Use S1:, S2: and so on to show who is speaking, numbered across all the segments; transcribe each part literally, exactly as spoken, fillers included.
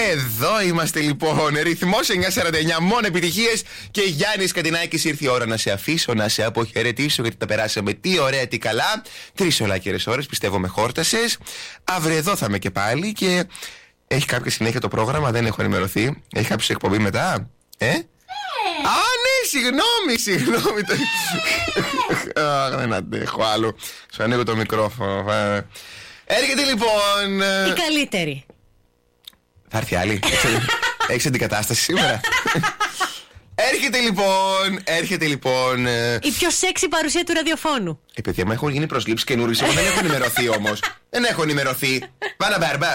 S1: Εδώ είμαστε λοιπόν. Ρυθμός εννιά σαράντα εννιά, μόνο επιτυχίες. Και Γιάννης Κατινάκης, ήρθε η ώρα να σε αφήσω, να σε αποχαιρετήσω, γιατί τα περάσαμε τι ωραία, τι καλά. Τρεις ολάκερες ώρες, πιστεύω με χόρτασες. Αύριο εδώ θα είμαι και πάλι. Και έχει κάποια συνέχεια το πρόγραμμα, δεν έχω ενημερωθεί. Έχει κάποια εκπομπή μετά, ε? ε? Α, ναι, συγγνώμη, συγγνώμη. Αχ, δεν αντέχω άλλο. Σου ανοίγω το μικρόφωνο. Έρχεται λοιπόν
S2: η καλύτερη.
S1: Θα έρθει άλλη. Έχεις αντικατάσταση σήμερα? Έρχεται λοιπόν, έρχεται λοιπόν
S2: η πιο σεξι παρουσία του ραδιοφώνου.
S1: Ε, παιδιά, μου έχουν γίνει προσλήψεις καινούριες. Εγώ δεν έχω ενημερωθεί όμως. Δεν έχω ενημερωθεί. Πάνα μπέρμπα.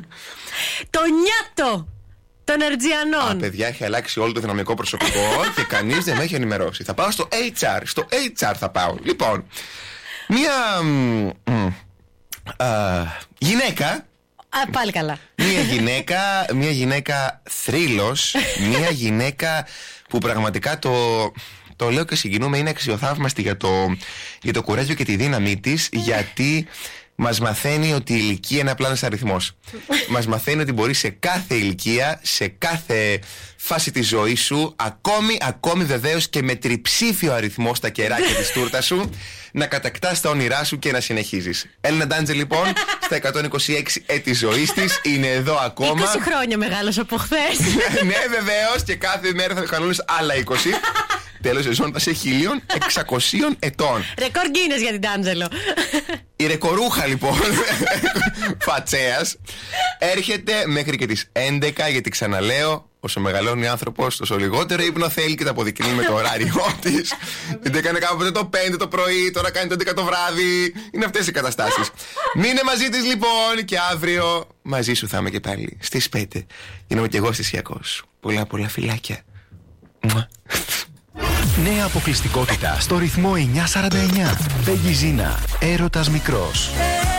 S2: Το νιάτο των Ερτζιανών.
S1: Α, παιδιά, έχει αλλάξει όλο το δυναμικό προσωπικό και κανείς δεν με έχει ενημερώσει. Θα πάω στο έιτς αρ. Στο έιτς αρ θα πάω. Λοιπόν, μία μ, α, γυναίκα.
S2: Α, πάλι καλά.
S1: Μία γυναίκα, μία γυναίκα θρύλος, μία γυναίκα που πραγματικά το, το λέω και συγκινούμε, είναι αξιοθαύμαστη για το, για το κουράγιο και τη δύναμή της, γιατί μας μαθαίνει ότι η ηλικία είναι απλά ένας αριθμός. Μας μαθαίνει ότι μπορεί σε κάθε ηλικία, σε κάθε φάση της ζωής σου, ακόμη, ακόμη βεβαίως και με τριψήφιο αριθμό στα κεράκια της τούρτας σου, να κατακτάς τα όνειρά σου και να συνεχίζεις. Έλληνα Ντάντζε λοιπόν, στα εκατόν είκοσι έξι έτη ζωής της, είναι εδώ ακόμα.
S2: είκοσι χρόνια μεγάλος από χθες.
S1: Ναι, βεβαίως, και κάθε μέρα θα κανόνες άλλα είκοσι. Τέλος σεζόν θα σε χίλιων εξακοσίων ετών.
S2: Ρεκόρ Γκίνες για την Τάντζελο.
S1: Η ρεκορούχα λοιπόν Φατσέας έρχεται μέχρι και τις έντεκα, γιατί ξαναλέω, όσο μεγαλώνει ο άνθρωπος, τόσο λιγότερο ύπνο θέλει και τα αποδεικνύει με το ωράριό της. Γιατί έκανε κάποτε το πέντε το πρωί, τώρα κάνει το έντεκα το βράδυ. Είναι αυτές οι καταστάσεις. Μείνε μαζί της λοιπόν, και αύριο μαζί σου θα είμαι και πάλι στις πέντε. Γίνομαι κι εγώ αισθησιακός. Πολλά πολλά φιλάκια.
S3: Νέα αποκλειστικότητα στο ρυθμό εννιά σαράντα εννιά. Μπέγγι Ζίνα, έρωτας μικρός.